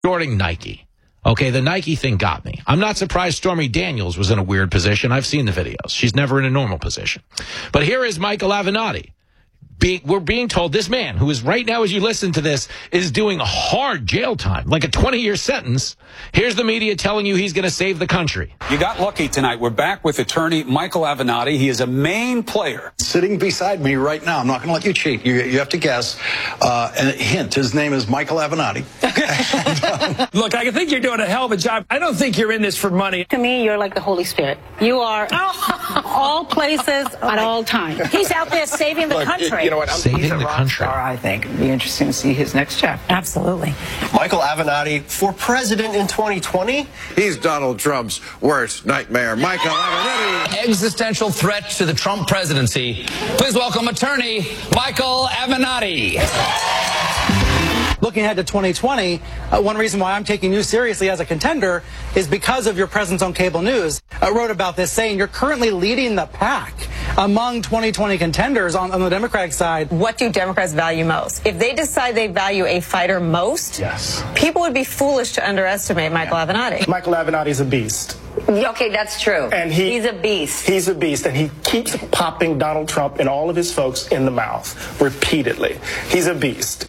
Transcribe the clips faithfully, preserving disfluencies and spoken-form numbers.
Regarding Nike. Okay, the Nike thing got me. I'm not surprised Stormy Daniels was in a weird position. I've seen the videos. She's never in a normal position. But here is Michael Avenatti. Be, we're being told this man, who is right now as you listen to this, is doing hard jail time, like a twenty-year sentence. Here's the media telling you he's going to save the country. You got lucky tonight. We're back with attorney Michael Avenatti. He is a Maine player. Sitting beside me right now. I'm not going to let you cheat. You, you have to guess. Uh, and hint, his name is Michael Avenatti. and, um, Look, I think you're doing a hell of a job. I don't think you're in this for money. To me, you're like the Holy Spirit. You are all places at all times. He's out there saving the Look, country. You know what? I'm, Saving he's a the rock country. star, I think. It'd be interesting to see his next chapter. Absolutely. Michael Avenatti for president in twenty twenty. He's Donald Trump's worst nightmare. Michael Avenatti. Existential threat to the Trump presidency. Please welcome attorney Michael Avenatti. Looking ahead to twenty twenty, uh, one reason why I'm taking you seriously as a contender is because of your presence on cable news. I wrote about this saying you're currently leading the pack among twenty twenty contenders on, on the Democratic side. What do Democrats value most? If they decide they value a fighter most, Yes. people would be foolish to underestimate Michael Avenatti. Michael Avenatti is a beast. Okay, that's true. And he, he's a beast. He's a beast, and he keeps popping Donald Trump and all of his folks in the mouth repeatedly. He's a beast.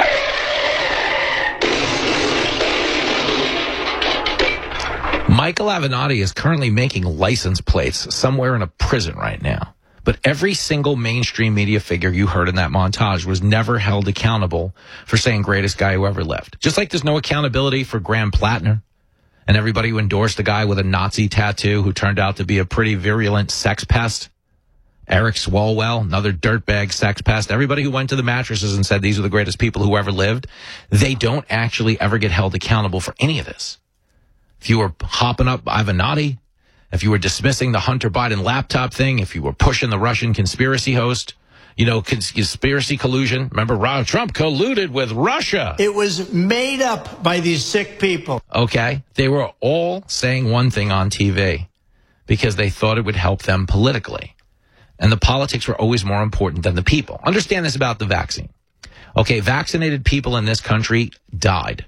Michael Avenatti is currently making license plates somewhere in a prison right now. But every single mainstream media figure you heard in that montage was never held accountable for saying greatest guy who ever lived. Just like there's no accountability for Graham Plattner and everybody who endorsed a guy with a Nazi tattoo who turned out to be a pretty virulent sex pest. Eric Swalwell, another dirtbag sex pest. Everybody who went to the mattresses and said these are the greatest people who ever lived, they don't actually ever get held accountable for any of this. If you were hopping up Avenatti, if you were dismissing the Hunter Biden laptop thing, if you were pushing the Russian conspiracy host, you know, cons- conspiracy collusion. Remember, Ronald Trump colluded with Russia. It was made up by these sick people. Okay. They were all saying one thing on T V because they thought it would help them politically. And the politics were always more important than the people. Understand this about the vaccine. Okay, vaccinated people in this country died.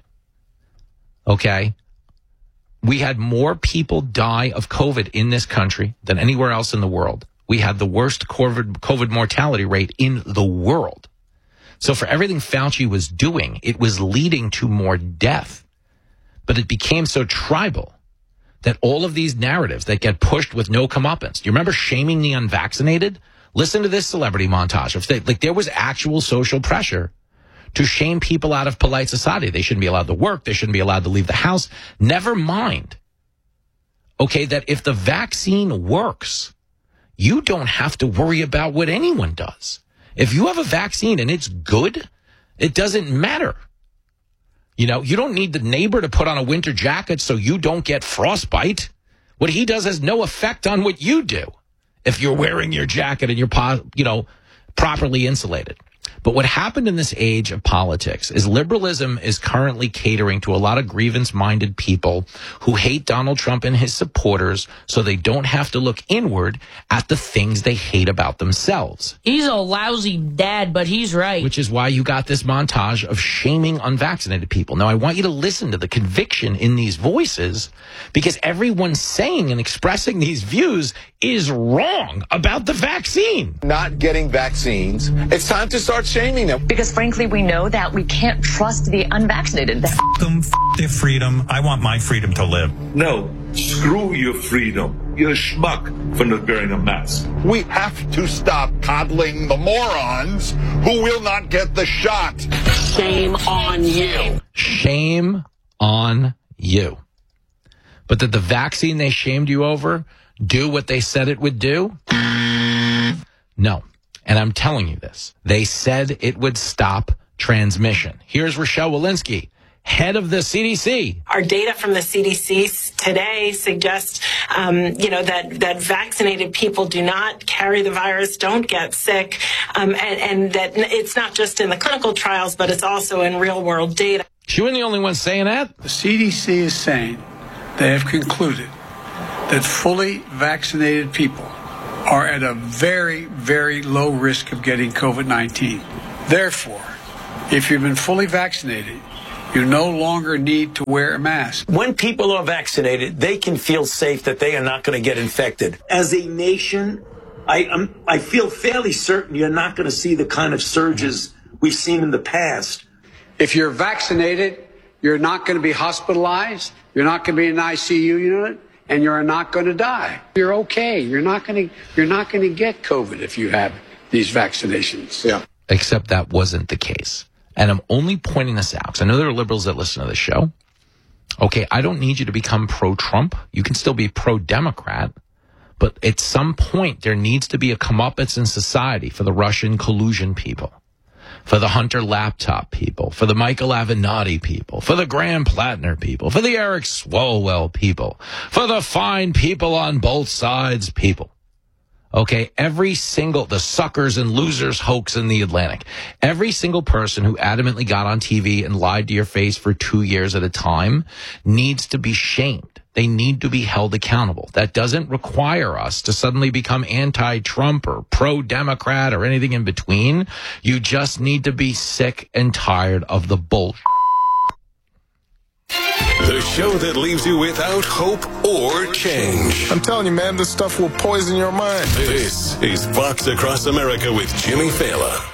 Okay? We had more people die of COVID in this country than anywhere else in the world. We had the worst COVID, COVID mortality rate in the world. So for everything Fauci was doing, it was leading to more death. But it became so tribal that all of these narratives that get pushed with no comeuppance. Do you remember shaming the unvaccinated? Listen to this celebrity montage. If they, like there was actual social pressure to shame people out of polite society. They shouldn't be allowed to work. They shouldn't be allowed to leave the house. Never mind, okay, that if the vaccine works, you don't have to worry about what anyone does. If you have a vaccine and it's good, it doesn't matter. You know, you don't need the neighbor to put on a winter jacket so you don't get frostbite. What he does has no effect on what you do if you're wearing your jacket and you're, you know, properly insulated. But what happened in this age of politics is liberalism is currently catering to a lot of grievance-minded people who hate Donald Trump and his supporters so they don't have to look inward at the things they hate about themselves. He's a lousy dad, but he's right. Which is why you got this montage of shaming unvaccinated people. Now, I want you to listen to the conviction in these voices because everyone saying and expressing these views is wrong about the vaccine. Not getting vaccines. It's time to start shaming them. Because frankly, we know that we can't trust the unvaccinated. F them, f their freedom. I want my freedom to live. No, screw your freedom. You're a schmuck for not wearing a mask. We have to stop coddling the morons who will not get the shot. Shame on you. Shame on you. But did the vaccine they shamed you over do what they said it would do? No. And I'm telling you this. They said it would stop transmission. Here's Rochelle Walensky, head of the C D C. Our data from the C D C today suggests, um, you know, that, that vaccinated people do not carry the virus, don't get sick, um, and, and that it's not just in the clinical trials, but it's also in real-world data. She wasn't the only one saying that. The C D C is saying they have concluded that fully vaccinated people are at a very, very low risk of getting COVID nineteen. Therefore, if you've been fully vaccinated You no longer need to wear a mask. When people are vaccinated, they can feel safe that they are not going to get infected. As a nation, I, I'm, I feel fairly certain you're not going to see the kind of surges we've seen in the past. If you're vaccinated, you're not going to be hospitalized, you're not going to be in an I C U unit, and you're not going to die. You're okay. You're not going to you're not going to get COVID if you have these vaccinations. Yeah. Except that wasn't the case. And I'm only pointing this out because I know there are liberals that listen to the show. Okay, I don't need you to become pro-Trump. You can still be pro-Democrat. But at some point, there needs to be a comeuppance in society for the Russian collusion people, for the Hunter laptop people, for the Michael Avenatti people, for the Graham Plattner people, for the Eric Swalwell people, for the fine people on both sides people. Okay, every single, the suckers and losers hoax in the Atlantic, every single person who adamantly got on T V and lied to your face for two years at a time needs to be shamed. They need to be held accountable. That doesn't require us to suddenly become anti-Trump or pro-Democrat or anything in between. You just need to be sick and tired of the bullshit. The show that leaves you without hope or change. I'm telling you, man, this stuff will poison your mind. This is Fox Across America with Jimmy Fallon.